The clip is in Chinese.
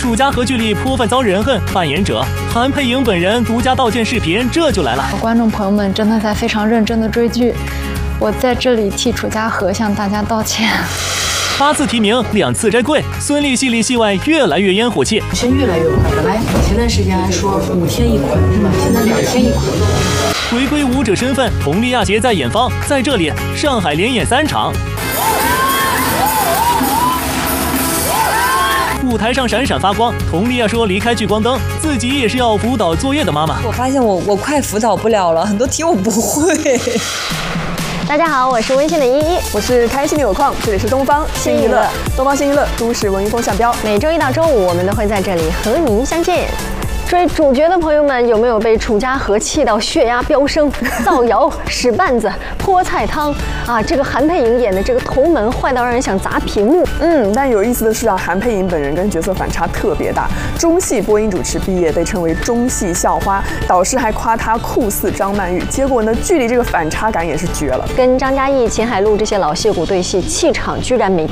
楚家河剧里颇犯遭人恨，扮演者韩佩莹本人独家道歉视频这就来了。 观众朋友们真的在非常认真的追剧，我在这里替楚家河向大家道歉。 8次提名，2次摘桂，孙俪戏里戏外越来越烟火气， 现越来越快。本来前段时间还说5天1捆是吧？现在2天1捆。 回归舞者身份，佟丽娅携在演方，在这里上海连演3场。舞台上闪闪发光，佟丽娅说离开聚光灯，自己也是要辅导作业的妈妈。 我发现我快辅导不了了，很多题我不会。 大家好，我是温馨的依依， 我是开心的有矿，这里是东方新娱乐，东方新娱乐都市文娱风向标。 每周1到周5，我们都会在这里和您相见。追主角的朋友们，有没有被楚家河气到血压飙升、造谣、使绊子、泼菜汤啊？这个韩佩莹演的这个头门坏到让人想砸屏幕。 但有意思的是啊，韩佩莹本人跟角色反差特别大。中戏播音主持毕业，被称为中戏校花，导师还夸她酷似张曼玉。结果呢，剧里这个反差感也是绝了， 跟张嘉译、秦海璐这些老戏骨对戏，气场居然没